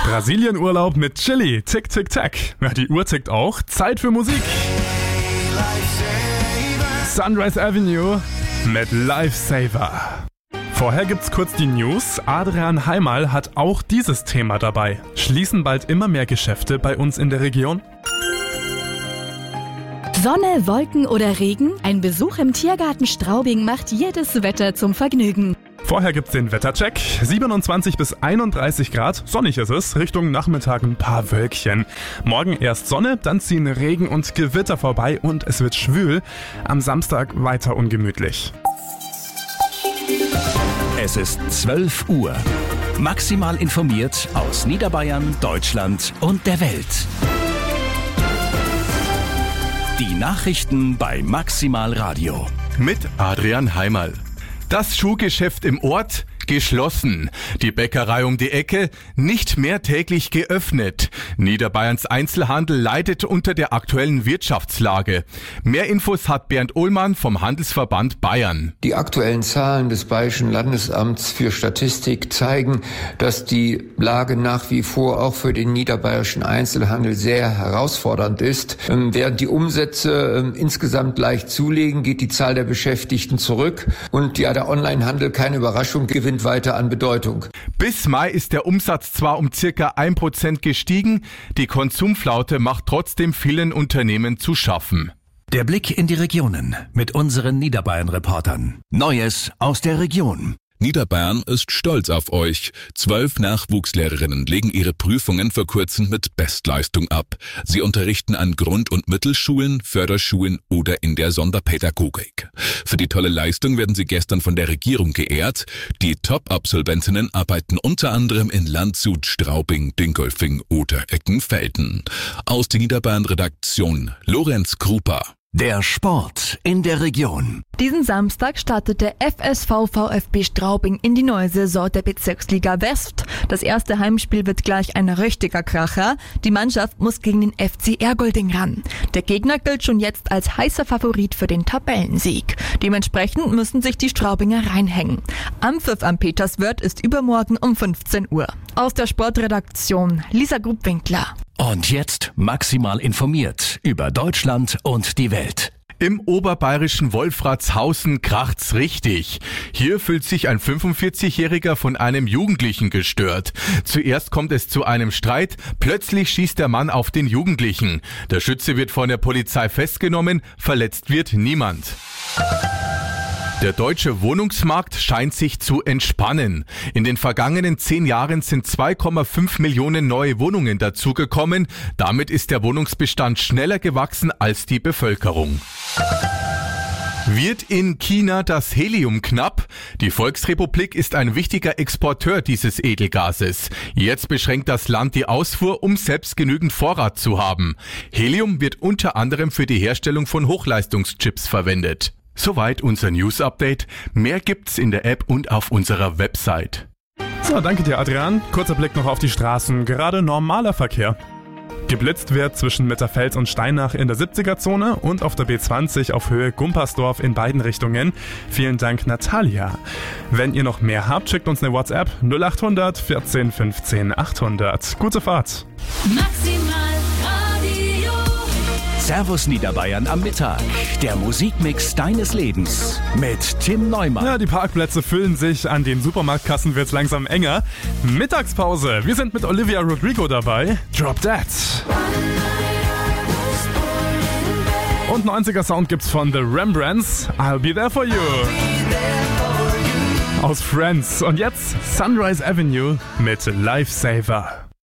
Brasilien-Urlaub mit Chili. Tick, tick, tack. Ja, die Uhr tickt auch. Zeit für Musik. Sunrise Avenue mit Lifesaver. Vorher gibt's kurz die News. Adrian Heimal hat auch dieses Thema dabei. Schließen bald immer mehr Geschäfte bei uns in der Region? Sonne, Wolken oder Regen? Ein Besuch im Tiergarten Straubing macht jedes Wetter zum Vergnügen. Vorher gibt's den Wettercheck. 27 bis 31 Grad, sonnig ist es, Richtung Nachmittag ein paar Wölkchen. Morgen erst Sonne, dann ziehen Regen und Gewitter vorbei und es wird schwül. Am Samstag weiter ungemütlich. Es ist 12 Uhr. Maximal informiert aus Niederbayern, Deutschland und der Welt. Die Nachrichten bei Maximal Radio. Mit Adrian Heimal. Das Schuhgeschäft im Ort geschlossen. Die Bäckerei um die Ecke nicht mehr täglich geöffnet. Niederbayerns Einzelhandel leidet unter der aktuellen Wirtschaftslage. Mehr Infos hat Bernd Ohlmann vom Handelsverband Bayern. Die aktuellen Zahlen des Bayerischen Landesamts für Statistik zeigen, dass die Lage nach wie vor auch für den niederbayerischen Einzelhandel sehr herausfordernd ist. Während die Umsätze insgesamt leicht zulegen, geht die Zahl der Beschäftigten zurück und der Onlinehandel, keine Überraschung, gewinnt weiter an Bedeutung. Bis Mai ist der Umsatz zwar um circa 1% gestiegen, die Konsumflaute macht trotzdem vielen Unternehmen zu schaffen. Der Blick in die Regionen mit unseren Niederbayern-Reportern. Neues aus der Region. Niederbayern ist stolz auf euch. 12 Nachwuchslehrerinnen legen ihre Prüfungen vor kurzem mit Bestleistung ab. Sie unterrichten an Grund- und Mittelschulen, Förderschulen oder in der Sonderpädagogik. Für die tolle Leistung werden sie gestern von der Regierung geehrt. Die Top-Absolventinnen arbeiten unter anderem in Landshut, Straubing, Dingolfing oder Eckenfelden. Aus der Niederbayern-Redaktion Lorenz Krupa. Der Sport in der Region. Diesen Samstag startet der FSV VfB Straubing in die neue Saison der Bezirksliga West. Das erste Heimspiel wird gleich ein richtiger Kracher. Die Mannschaft muss gegen den FC Ergolding ran. Der Gegner gilt schon jetzt als heißer Favorit für den Tabellensieg. Dementsprechend müssen sich die Straubinger reinhängen. Anpfiff am Peterswörth ist übermorgen um 15 Uhr. Aus der Sportredaktion Lisa Grubwinkler. Und jetzt maximal informiert über Deutschland und die Welt. Im oberbayerischen Wolfratshausen kracht's richtig. Hier fühlt sich ein 45-Jähriger von einem Jugendlichen gestört. Zuerst kommt es zu einem Streit, plötzlich schießt der Mann auf den Jugendlichen. Der Schütze wird von der Polizei festgenommen, verletzt wird niemand. Der deutsche Wohnungsmarkt scheint sich zu entspannen. In den vergangenen 10 Jahren sind 2,5 Millionen neue Wohnungen dazugekommen. Damit ist der Wohnungsbestand schneller gewachsen als die Bevölkerung. Wird in China das Helium knapp? Die Volksrepublik ist ein wichtiger Exporteur dieses Edelgases. Jetzt beschränkt das Land die Ausfuhr, um selbst genügend Vorrat zu haben. Helium wird unter anderem für die Herstellung von Hochleistungschips verwendet. Soweit unser News-Update. Mehr gibt's in der App und auf unserer Website. So, danke dir, Adrian. Kurzer Blick noch auf die Straßen. Gerade normaler Verkehr. Geblitzt wird zwischen Mitterfeld und Steinach in der 70er-Zone und auf der B20 auf Höhe Gumpersdorf in beiden Richtungen. Vielen Dank, Natalia. Wenn ihr noch mehr habt, schickt uns eine WhatsApp 0800 14 15 800. Gute Fahrt. Maximal Radio. Servus Niederbayern am Mittag. Der Musikmix deines Lebens mit Tim Neumann. Ja, die Parkplätze füllen sich, an den Supermarktkassen wird's langsam enger. Mittagspause. Wir sind mit Olivia Rodrigo dabei. Drop That. Und 90er Sound gibt's von The Rembrandts. I'll Be There For You. Aus Friends. Und jetzt Sunrise Avenue mit Lifesaver.